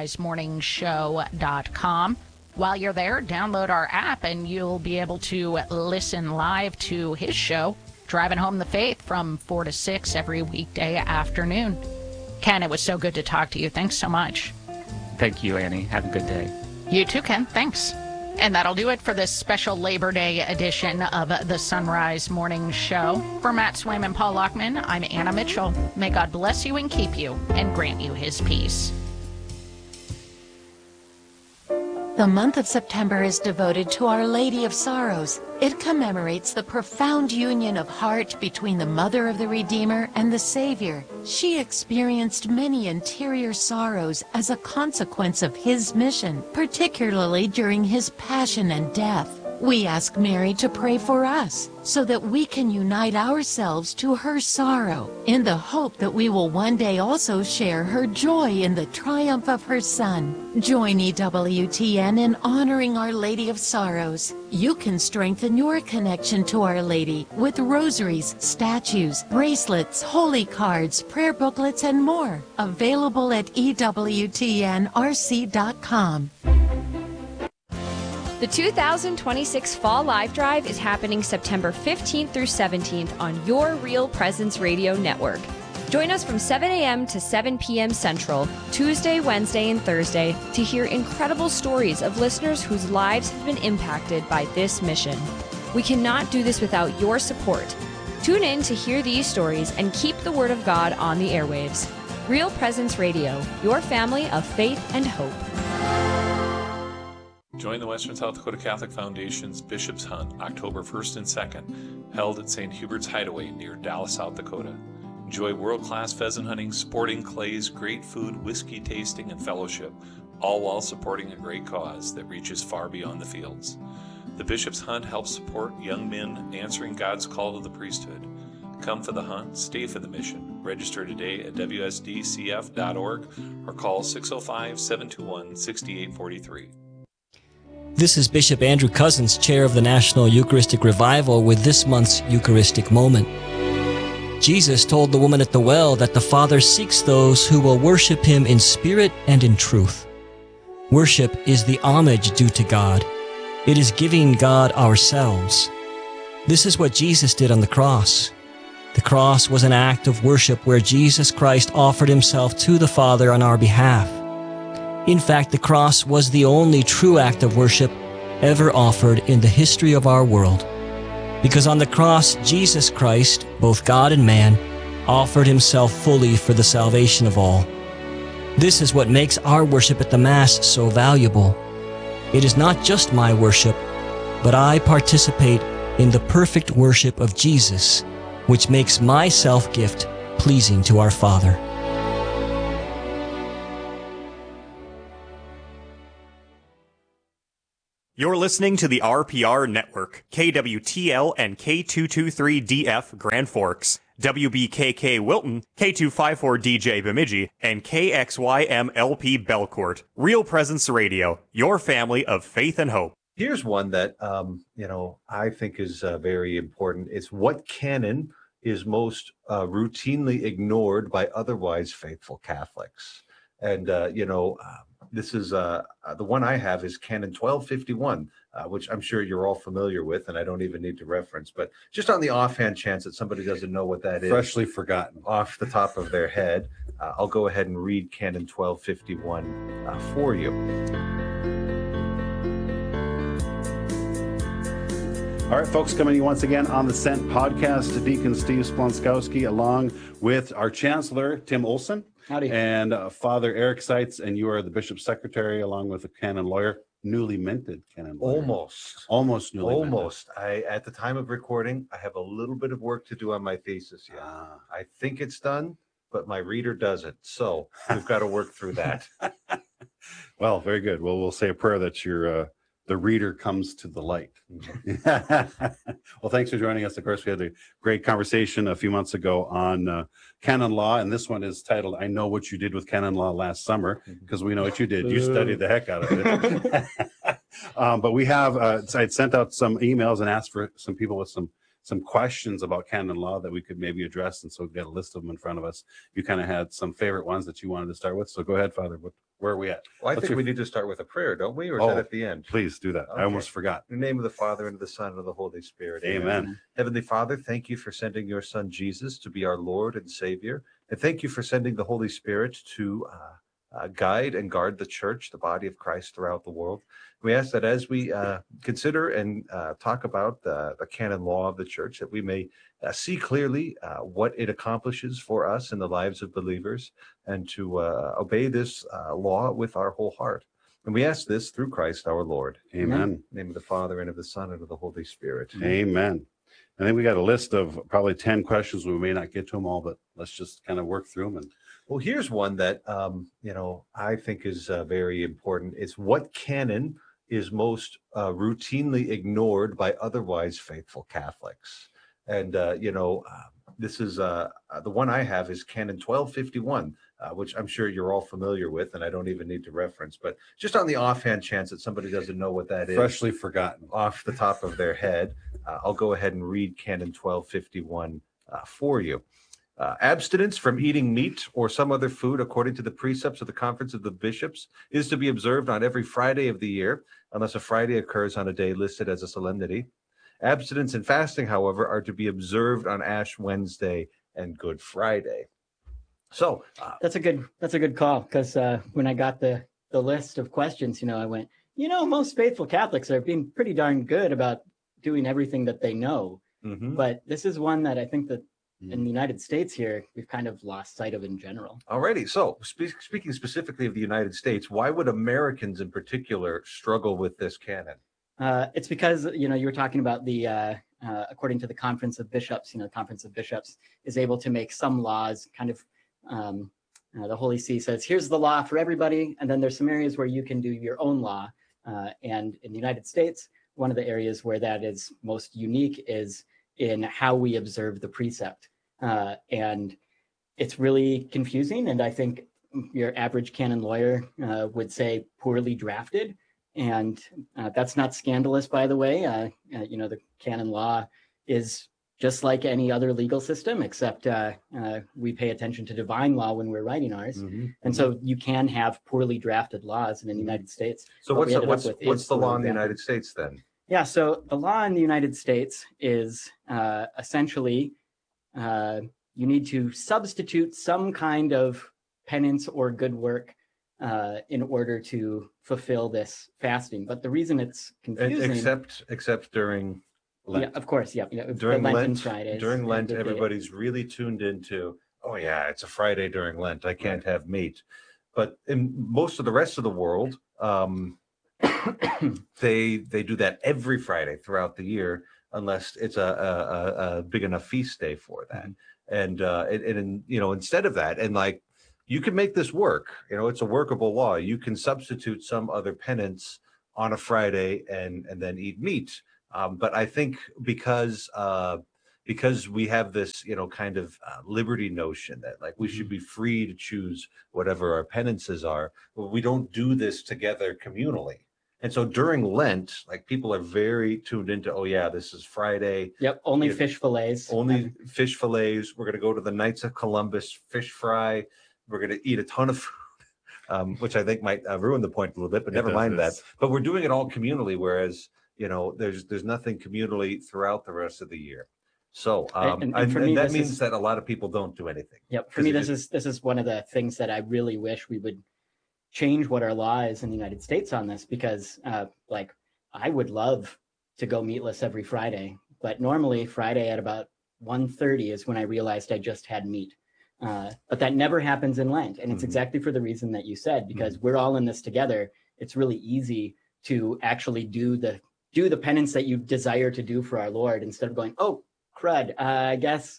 sunrisemorningshow.com. While you're there, download our app, and you'll be able to listen live to his show, Driving Home the Faith, from 4 to 6 every weekday afternoon. Ken, it was so good to talk to you. Thanks so much. Thank you, Annie. Have a good day. You too, Ken. Thanks. And that'll do it for this special Labor Day edition of the Sunrise Morning Show. For Matt Swaim and Paul Lockman, I'm Anna Mitchell. May God bless you and keep you and grant you his peace. The month of September is devoted to Our Lady of Sorrows. It commemorates the profound union of heart between the Mother of the Redeemer and the Savior. She experienced many interior sorrows as a consequence of his mission, particularly during his passion and death. We ask Mary to pray for us so that we can unite ourselves to her sorrow in the hope that we will one day also share her joy in the triumph of her Son. Join EWTN in honoring Our Lady of Sorrows. You can strengthen your connection to Our Lady with rosaries, statues, bracelets, holy cards, prayer booklets, and more. Available at EWTNRC.com. The 2026 Fall Live Drive is happening September 15th through 17th on your Real Presence Radio Network. Join us from 7 a.m. to 7 p.m. Central, Tuesday, Wednesday, and Thursday to hear incredible stories of listeners whose lives have been impacted by this mission. We cannot do this without your support. Tune in to hear these stories and keep the Word of God on the airwaves. Real Presence Radio, your family of faith and hope. Join the Western South Dakota Catholic Foundation's Bishop's Hunt, October 1st and 2nd, held at St. Hubert's Hideaway near Dallas, South Dakota. Enjoy world-class pheasant hunting, sporting clays, great food, whiskey tasting, and fellowship, all while supporting a great cause that reaches far beyond the fields. The Bishop's Hunt helps support young men answering God's call to the priesthood. Come for the hunt, stay for the mission. Register today at WSDCF.org or call 605-721-6843. This is Bishop Andrew Cousins, Chair of the National Eucharistic Revival, with this month's Eucharistic Moment. Jesus told the woman at the well that the Father seeks those who will worship Him in spirit and in truth. Worship is the homage due to God. It is giving God ourselves. This is what Jesus did on the cross. The cross was an act of worship where Jesus Christ offered himself to the Father on our behalf. In fact, the cross was the only true act of worship ever offered in the history of our world. Because on the cross, Jesus Christ, both God and man, offered himself fully for the salvation of all. This is what makes our worship at the Mass so valuable. It is not just my worship, but I participate in the perfect worship of Jesus, which makes my self-gift pleasing to our Father. You're listening to the RPR Network, KWTL and K223DF Grand Forks, WBKK Wilton, K254DJ Bemidji, and KXYMLP Belcourt. Real Presence Radio, your family of faith and hope. Here's one that, I think is very important. It's what canon is most routinely ignored by otherwise faithful Catholics. And, this is the one I have is Canon 1251, which I'm sure you're all familiar with, and I don't even need to reference. But just on the offhand chance that somebody doesn't know what that is, freshly forgotten off the top of their head, I'll go ahead and read Canon 1251 for you. All right, folks, coming to you once again on the Sent podcast, Deacon Steve Splonskowski, along with our Chancellor, Tim Olson. Howdy. And Father Eric Seitz, and you are the Bishop's Secretary, along with a canon lawyer, newly minted canon lawyer. Almost newly minted. At the time of recording, I have a little bit of work to do on my thesis yet. I think it's done, but my reader doesn't. So we've got to work through that. Well, very good. Well, we'll say a prayer that the reader comes to the light. Well, thanks for joining us. Of course, we had a great conversation a few months ago on canon law, and this one is titled, I Know What You Did with Canon Law Last Summer, because we know what you did. You studied the heck out of it. But we have, I'd sent out some emails and asked for some people with some questions about canon law that we could maybe address, and so we've got a list of them in front of us. You kind of had some favorite ones that you wanted to start with, so go ahead, Father. Where are we at? Well, I think we need to start with a prayer, don't we? Or is that at the end? Please do that. Okay. I almost forgot. In the name of the Father, and of the Son, and of the Holy Spirit. Amen. Heavenly Father, thank you for sending your Son Jesus to be our Lord and Savior. And thank you for sending the Holy Spirit to guide and guard the church, the body of Christ throughout the world. We ask that as we consider and talk about the canon law of the church, that we may see clearly what it accomplishes for us in the lives of believers, and to obey this law with our whole heart. And we ask this through Christ our Lord. Amen. In the name of the Father, and of the Son, and of the Holy Spirit. Amen. I think we got a list of probably 10 questions. We may not get to them all, but let's just kind of work through them. Well, here's one that, I think is very important. It's what canon is most routinely ignored by otherwise faithful Catholics. And, this is the one I have is Canon 1251, which I'm sure you're all familiar with, and I don't even need to reference. But just on the offhand chance that somebody doesn't know what that is, freshly forgotten off the top of their head, I'll go ahead and read Canon 1251 for you. Abstinence from eating meat or some other food according to the precepts of the Conference of the Bishops is to be observed on every Friday of the year, unless a Friday occurs on a day listed as a solemnity. Abstinence and fasting, however, are to be observed on Ash Wednesday and Good Friday. So that's a good call, because when I got the list of questions, I went, most faithful Catholics are being pretty darn good about doing everything that they know. Mm-hmm. But this is one that I think that in the United States here, we've kind of lost sight of in general. Alrighty. So speaking specifically of the United States, why would Americans in particular struggle with this canon? It's because, you were talking about the, according to the Conference of Bishops, the Conference of Bishops is able to make some laws kind of, the Holy See says, here's the law for everybody. And then there's some areas where you can do your own law. And in the United States, one of the areas where that is most unique is in how we observe the precept. And it's really confusing. And I think your average canon lawyer would say poorly drafted. And that's not scandalous, by the way. The canon law is just like any other legal system, except we pay attention to divine law when we're writing ours. And so you can have poorly drafted laws in the United States. So What we ended up what's with the is law in poorly the drafted. United States then? Yeah, so the law in the United States is essentially you need to substitute some kind of penance or good work in order to fulfill this fasting. But the reason it's confusing, Except during Lent. yeah, of course, yeah, During the Lenten Lent, Fridays, during Lent, the day- everybody's really tuned into, oh yeah, it's a Friday during Lent. I can't have meat. But in most of the rest of the world, they do that every Friday throughout the year, unless it's a big enough feast day for that. And instead of that, and like, you can make this work. It's a workable law. You can substitute some other penance on a Friday and then eat meat. But I think because we have this, kind of liberty notion that like we should be free to choose whatever our penances are, we don't do this together communally. And so during Lent, like people are very tuned into, oh yeah, this is Friday. Yep, only fish fillets. Only fish fillets. We're going to go to the Knights of Columbus fish fry. We're going to eat a ton of food, which I think might ruin the point a little bit, but never mind that. But we're doing it all communally, whereas, there's nothing communally throughout the rest of the year. So And for me, that this means is- that a lot of people don't do anything. Yep. For me, this is one of the things that I really wish we would change what our law is in the United States on this, because like I would love to go meatless every Friday, but normally Friday at about 1:30 is when I realized I just had meat. But that never happens in Lent, and it's exactly for the reason that you said, because we're all in this together. It's really easy to actually do the penance that you desire to do for our Lord, instead of going, oh crud, I guess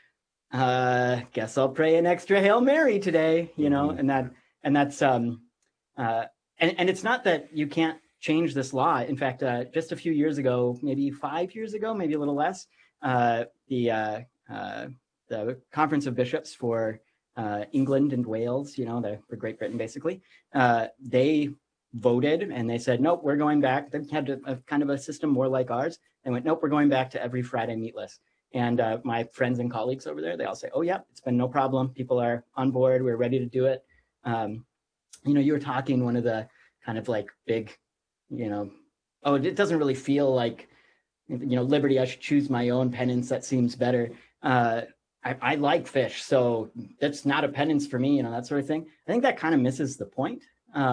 I'll pray an extra Hail Mary today, and that's and it's not that you can't change this law. In fact, just a few years ago, maybe 5 years ago, maybe a little less, the Conference of Bishops for England and Wales, for Great Britain, basically, they voted and they said, nope, we're going back. They had a kind of a system more like ours. They went, nope, we're going back to every Friday meatless. And my friends and colleagues over there, they all say, oh yeah, it's been no problem. People are on board. We're ready to do it. You were talking one of the kind of like big, oh, it doesn't really feel like, liberty. I should choose my own penance. That seems better. I like fish, so that's not a penance for me, that sort of thing. I think that kind of misses the point.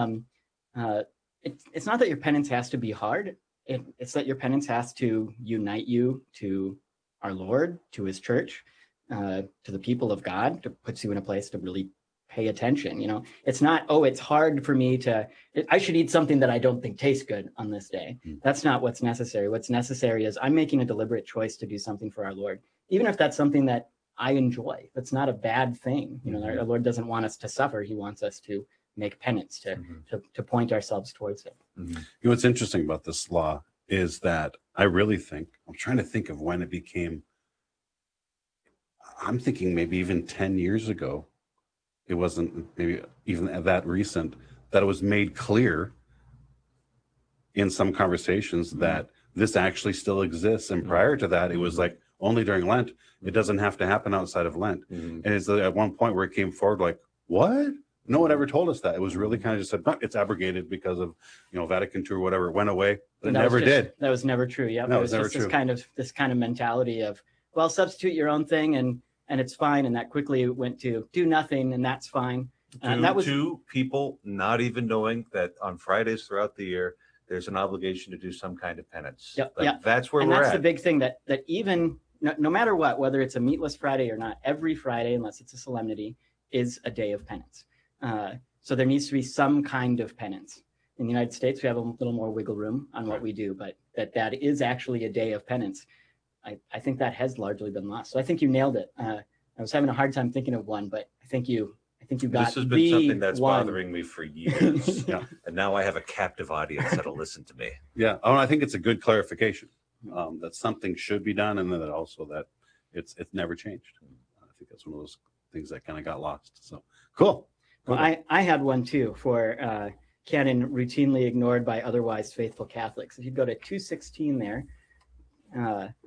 It's not that your penance has to be hard. It's that your penance has to unite you to our Lord, to his church, to the people of God, to put you in a place to really pay attention. It's not, oh, it's hard for me I should eat something that I don't think tastes good on this day. That's not what's necessary. What's necessary is I'm making a deliberate choice to do something for our Lord, even if that's something that I enjoy. That's not a bad thing. Our Lord doesn't want us to suffer. He wants us to make penance, to point ourselves towards him. What's interesting about this law is that I really think, I'm trying to think of when it became, I'm thinking maybe even 10 years ago, it wasn't maybe even that recent, that it was made clear in some conversations that this actually still exists. And prior to that, it was like only during Lent. It doesn't have to happen outside of Lent. And it's at one point where it came forward like, what? No one ever told us that. It was really kind of just said, no, it's abrogated because of, Vatican II or whatever. It went away. But it never did. That was never true. Yeah, No, it was never just true. this kind of mentality of, well, substitute your own thing and it's fine. And that quickly went to do nothing, and that's fine. And that was to people not even knowing that on Fridays throughout the year, there's an obligation to do some kind of penance. That's where and we're that's at. the big thing that even no matter what, whether it's a meatless Friday or not, every Friday, unless it's a solemnity, is a day of penance. So there needs to be some kind of penance. In the United States, we have a little more wiggle room on what we do, but that is actually a day of penance. I think that has largely been lost. So I think you nailed it. I was having a hard time thinking of one, but I think you got This has been something that's one. bothering me for years. And now I have a captive audience that'll listen to me. Yeah. Oh, I think it's a good clarification that something should be done, and then that also that it's never changed. I think that's one of those things that kind of got lost. So cool. Well, I had one too for canon routinely ignored by otherwise faithful Catholics. If you go to 216 there,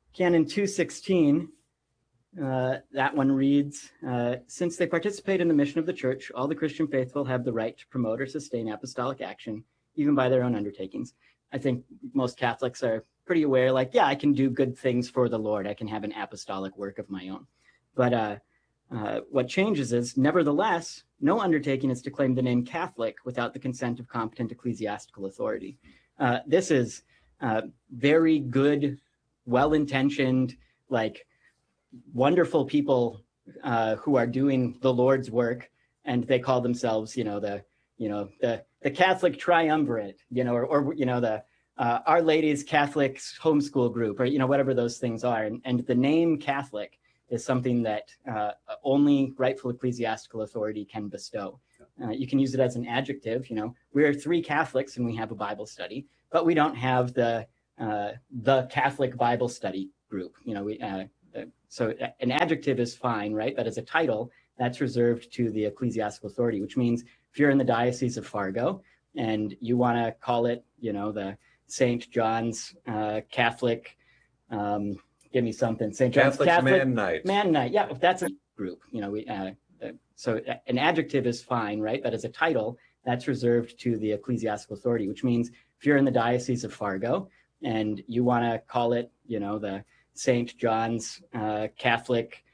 Canon 216, that one reads, since they participate in the mission of the church, all the Christian faithful have the right to promote or sustain apostolic action, even by their own undertakings. I think most Catholics are pretty aware, like, yeah, I can do good things for the Lord. I can have an apostolic work of my own. But what changes is, nevertheless, no undertaking is to claim the name Catholic without the consent of competent ecclesiastical authority. This is very good, well-intentioned, like wonderful people who are doing the Lord's work, and they call themselves, the Catholic Triumvirate, or the Our Lady's Catholic Homeschool Group, or whatever those things are. And the name Catholic is something that only rightful ecclesiastical authority can bestow. You can use it as an adjective. We're 3 Catholics and we have a Bible study, but we don't have the Catholic Bible study group. So an adjective is fine, right? But as a title, that's reserved to the ecclesiastical authority, which means if you're in the Diocese of Fargo and you want to call it, the St. John's Catholic, give me something, St. John's Catholic Man Night. Yeah, if that's a group, so an adjective is fine, right? But as a title, that's reserved to the ecclesiastical authority, which means if you're in the Diocese of Fargo and you want to call it, the St. John's Catholic,